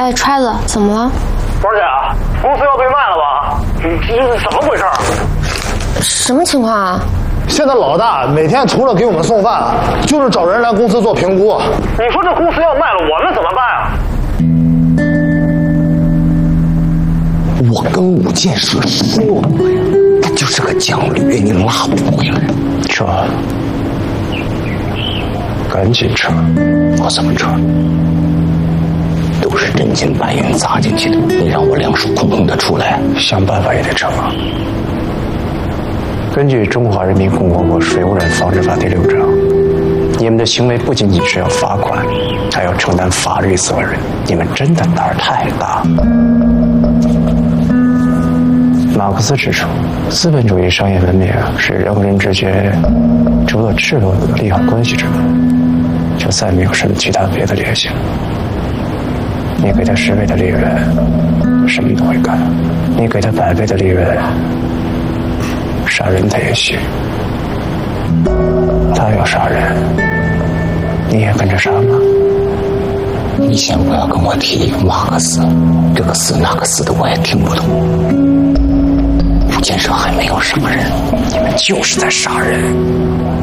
哎，揣子，怎么了？ 王姐，公司要被卖了吧？这是怎么回事？ 什么情况啊？ 现在老大每天除了给我们送饭，就是找人来公司做评估。 你说这公司要卖了，我们怎么办啊？ 我跟武建设说过呀，他就是个犟驴，你拉不回来。 撤，赶紧撤！ 我怎么撤？都是真金白银砸进去的，你让我两手空空的出来， 想办法也得撤。根据《中华人民共和国水污染防治法》第6章，你们的行为不仅仅是要罚款，还要承担法律责任。你们真的胆儿太大。马克思指出，资本主义商业文明是人和人之间除了赤裸裸的利害关系之外，就再没有什么其他别的联系了。你给他10倍的利润，什么都会干；你给他100倍的利润，杀人他也行。他要杀人，你也跟着杀吗？ 你先不要跟我提马克思，这个死那个死的我也听不懂。武建设还没有什么人，你们就是在杀人。